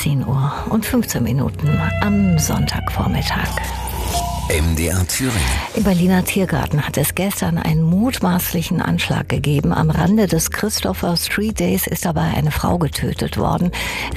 10:15 am Sonntagvormittag. MDR Thüringen. Im Berliner Tiergarten hat es gestern einen mutmaßlichen Anschlag gegeben. Am Rande des Christopher Street Days ist dabei eine Frau getötet worden.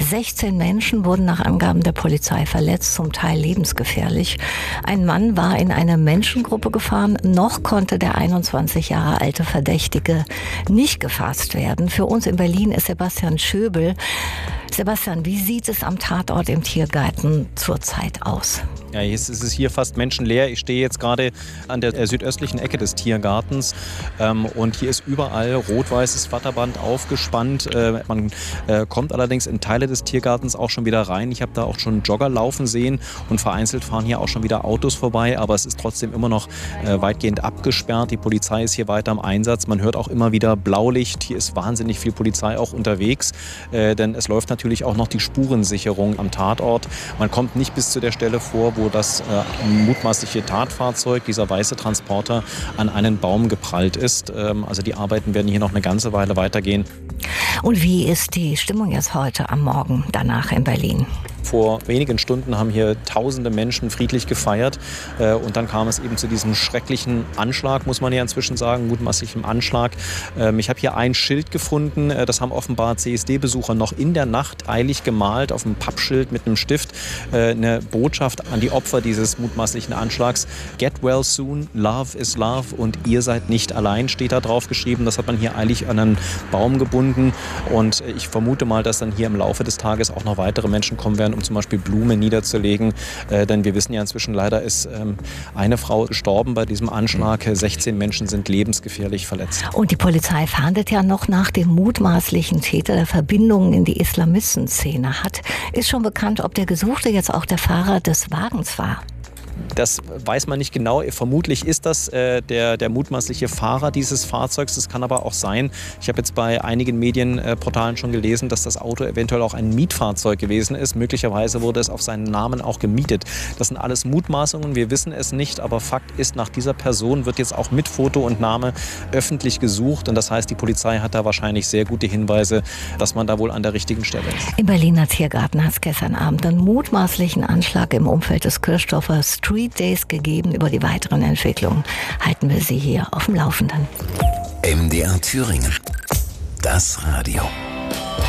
16 Menschen wurden nach Angaben der Polizei verletzt, zum Teil lebensgefährlich. Ein Mann war in eine Menschengruppe gefahren. Noch konnte der 21 Jahre alte Verdächtige nicht gefasst werden. Für uns in Berlin ist Sebastian Schöbel. Sebastian, wie sieht es am Tatort im Tiergarten zurzeit aus? Ja, jetzt ist es hier fast menschenleer. Ich stehe jetzt gerade an der südöstlichen Ecke des Tiergartens und hier ist überall rot-weißes Flatterband aufgespannt. Man kommt allerdings in Teile des Tiergartens auch schon wieder rein. Ich habe da auch schon Jogger laufen sehen und vereinzelt fahren hier auch schon wieder Autos vorbei, aber es ist trotzdem immer noch weitgehend abgesperrt. Die Polizei ist hier weiter im Einsatz. Man hört auch immer wieder Blaulicht. Hier ist wahnsinnig viel Polizei auch unterwegs, denn es läuft natürlich auch noch die Spurensicherung am Tatort. Man kommt nicht bis zu der Stelle vor, wo das mutmaßliche Tatfahrzeug, dieser weiße Transporter, an einen Baum geprallt ist. Also die Arbeiten werden hier noch eine ganze Weile weitergehen. Und wie ist die Stimmung jetzt heute am Morgen danach in Berlin? Vor wenigen Stunden haben hier tausende Menschen friedlich gefeiert und dann kam es eben zu diesem schrecklichen Anschlag, muss man ja inzwischen sagen, mutmaßlichem Anschlag. Ich habe hier ein Schild gefunden, das haben offenbar CSD-Besucher noch in der Nacht eilig gemalt auf einem Pappschild mit einem Stift. Eine Botschaft an die Opfer dieses mutmaßlichen Anschlags. Get well soon, love is love und ihr seid nicht allein, steht da drauf geschrieben. Das hat man hier eilig an einen Baum gebunden und ich vermute mal, dass dann hier im Laufe des Tages auch noch weitere Menschen kommen werden, um zum Beispiel Blumen niederzulegen. Denn wir wissen ja inzwischen, leider ist eine Frau gestorben bei diesem Anschlag. 16 Menschen sind lebensgefährlich verletzt. Und die Polizei fahndet ja noch nach dem mutmaßlichen Täter, der Verbindungen in die Islamistenszene hat. Ist schon bekannt, ob der Gesuchte jetzt auch der Fahrer des Wagens war? Das weiß man nicht genau. Vermutlich ist das der mutmaßliche Fahrer dieses Fahrzeugs. Das kann aber auch sein. Ich habe jetzt bei einigen Medienportalen schon gelesen, dass das Auto eventuell auch ein Mietfahrzeug gewesen ist. Möglicherweise wurde es auf seinen Namen auch gemietet. Das sind alles Mutmaßungen. Wir wissen es nicht. Aber Fakt ist, nach dieser Person wird jetzt auch mit Foto und Name öffentlich gesucht. Und das heißt, die Polizei hat da wahrscheinlich sehr gute Hinweise, dass man da wohl an der richtigen Stelle ist. Im Berliner Tiergarten hat es gestern Abend einen mutmaßlichen Anschlag im Umfeld des Christopher Street Days gegeben. Über die weiteren Entwicklungen halten wir Sie hier auf dem Laufenden. MDR Thüringen. Das Radio.